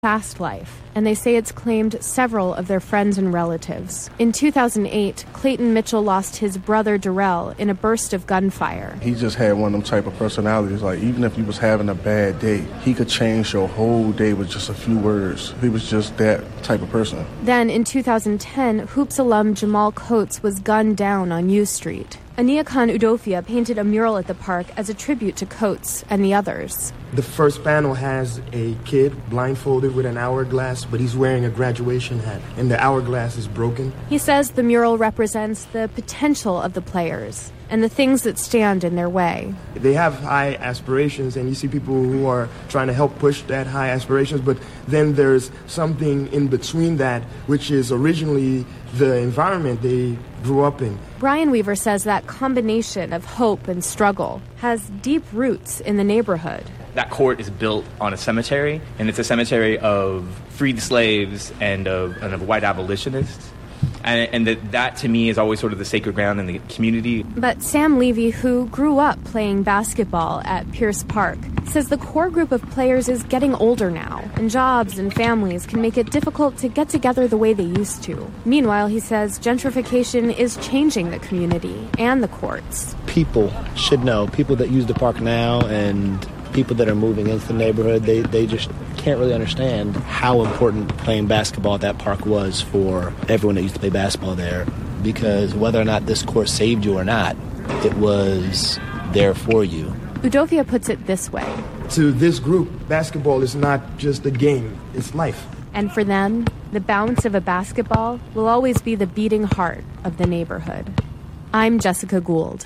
fast life, and they say it's claimed several of their friends and relatives. In 2008, Clayton Mitchell lost his brother Darrell in a burst of gunfire. He just had one of them type of personalities. Like, even if you was having a bad day, he could change your whole day with just a few words. He was just that type of person. Then, in 2010, Hoops alum Jamal Coates was gunned down on U Street. Ania Khan Udofia painted a mural at the park as a tribute to Coates and the others. The first panel has a kid blindfolded with an hourglass, but he's wearing a graduation hat, and the hourglass is broken. He says the mural represents the potential of the players and the things that stand in their way. They have high aspirations, and you see people who are trying to help push that high aspirations, but then there's something in between that, which is originally the environment they grew up in. Brian Weaver says that combination of hope and struggle has deep roots in the neighborhood. That court is built on a cemetery, and it's a cemetery of freed slaves and of white abolitionists. And that, to me, is always sort of the sacred ground in the community. But Sam Levy, who grew up playing basketball at Pierce Park, says the core group of players is getting older now, and jobs and families can make it difficult to get together the way they used to. Meanwhile, he says gentrification is changing the community and the courts. People should know, people that use the park now and people that are moving into the neighborhood, they just can't really understand how important playing basketball at that park was for everyone that used to play basketball there, because whether or not this court saved you or not, it was there for you. Udofia puts it this way. To this group, basketball is not just a game, it's life. And for them, the bounce of a basketball will always be the beating heart of the neighborhood. I'm Jessica Gould.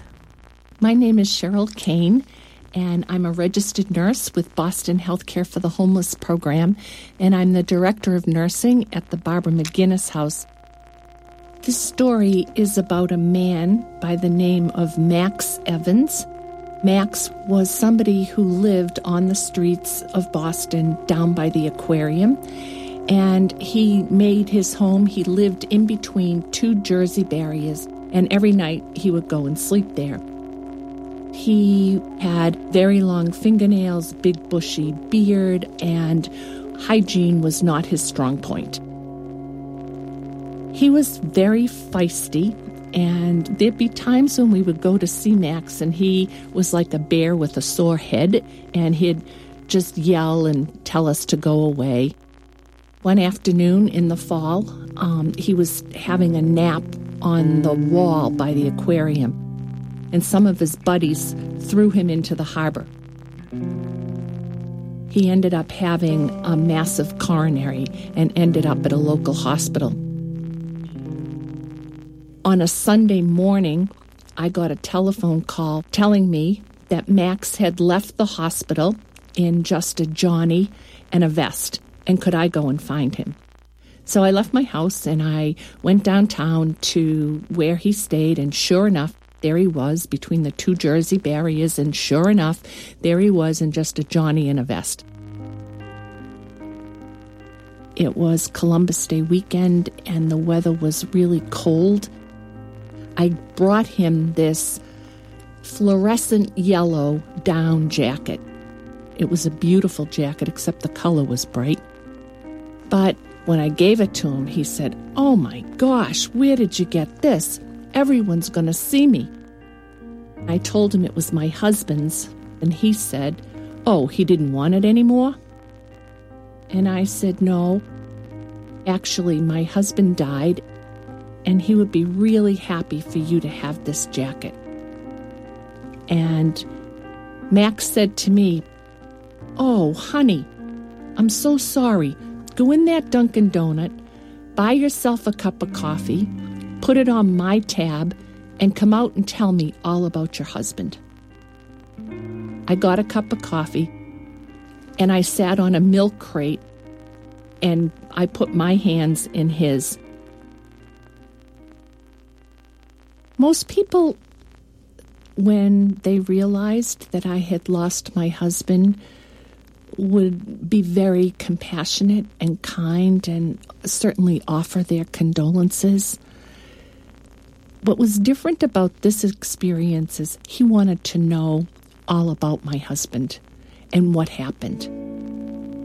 My name is Cheryl Kane, and I'm a registered nurse with Boston Healthcare for the Homeless program, and I'm the director of nursing at the Barbara McGinnis House. This story is about a man by the name of Max Evans. Max was somebody who lived on the streets of Boston down by the aquarium, and he made his home. He lived in between two Jersey barriers, and every night he would go and sleep there. He had very long fingernails, big bushy beard, and hygiene was not his strong point. He was very feisty, and there'd be times when we would go to see Max, and he was like a bear with a sore head, and he'd just yell and tell us to go away. One afternoon in the fall, he was having a nap on the wall by the aquarium, and some of his buddies threw him into the harbor. He ended up having a massive coronary and ended up at a local hospital. On a Sunday morning, I got a telephone call telling me that Max had left the hospital in just a Johnny and a vest, and could I go and find him? So I left my house and I went downtown to where he stayed, and sure enough, there he was between the two Jersey barriers, and sure enough, there he was in just a Johnny and a vest. It was Columbus Day weekend, and the weather was really cold. I brought him this fluorescent yellow down jacket. It was a beautiful jacket, except the color was bright. But when I gave it to him, he said, "Oh my gosh, where did you get this? Everyone's going to see me." I told him it was my husband's, and he said, "Oh, he didn't want it anymore?" And I said, "No, actually, my husband died, and he would be really happy for you to have this jacket." And Max said to me, "Oh, honey, I'm so sorry. Go in that Dunkin' Donut, buy yourself a cup of coffee, put it on my tab, and come out and tell me all about your husband." I got a cup of coffee, and I sat on a milk crate, and I put my hands in his. Most people, when they realized that I had lost my husband, would be very compassionate and kind and certainly offer their condolences. What was different about this experience is he wanted to know all about my husband and what happened.